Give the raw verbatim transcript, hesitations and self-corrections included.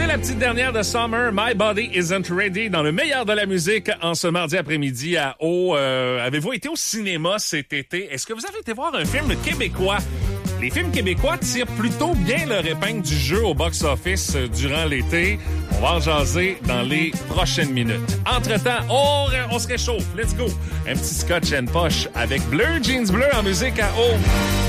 la petite dernière de Summer, My Body Isn't Ready, dans le meilleur de la musique en ce mardi après-midi à Eau. Euh, avez-vous été au cinéma cet été? Est-ce que vous avez été voir un film québécois? Les films québécois tirent plutôt bien leur épingle du jeu au box-office durant l'été. On va en jaser dans les prochaines minutes. Entre-temps, on, on se réchauffe. Let's go! Un petit scotch and poche avec Bleu Jeans Bleu en musique à Eau.